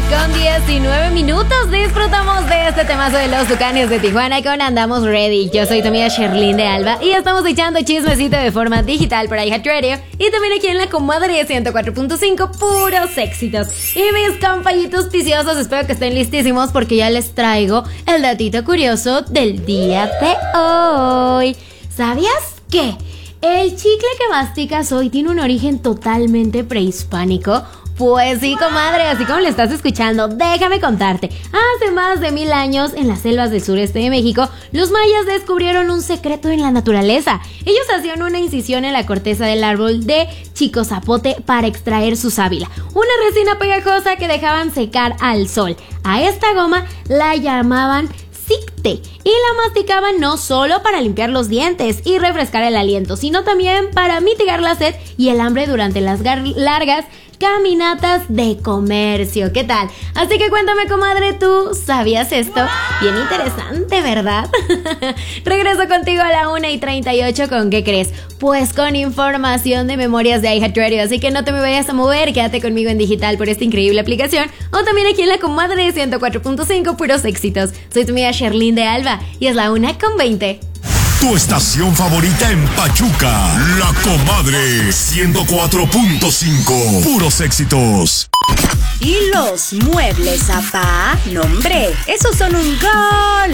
con 19 minutos. Disfrutamos de este temazo de los Tucanes de Tijuana con Andamos Ready. Yo soy tu amiga Sherlyn de Alba y estamos echando chismecito de forma digital para iHeartRadio y también aquí en la comadre 104.5, puros éxitos. Y mis compañitos viciosos, espero que estén listísimos porque ya les traigo el datito curioso del día de hoy. ¿Sabías qué? El chicle que masticas hoy tiene un origen totalmente prehispánico. Pues sí, comadre, así como le estás escuchando, déjame contarte. Hace más de 1000 años, en las selvas del sureste de México, los mayas descubrieron un secreto en la naturaleza. Ellos hacían una incisión en la corteza del árbol de chicozapote para extraer su sábila, una resina pegajosa que dejaban secar al sol. A esta goma la llamaban sicte y la masticaban no solo para limpiar los dientes y refrescar el aliento, sino también para mitigar la sed y el hambre durante las largas caminatas de comercio. ¿Qué tal? Así que cuéntame, comadre, ¿tú sabías esto? Bien interesante, ¿verdad? Regreso contigo a la 1:38. ¿Con qué crees? Pues con información de memorias de iHeartRadio. Así que no te me vayas a mover, quédate conmigo en digital por esta increíble aplicación o también aquí en la comadre 104.5, puros éxitos. Soy tu amiga Sherlyn de Alba y es la 1:20. Tu estación favorita en Pachuca, La Comadre 104.5, puros éxitos. ¿Y los muebles, apá? No, hombre, esos son un gol.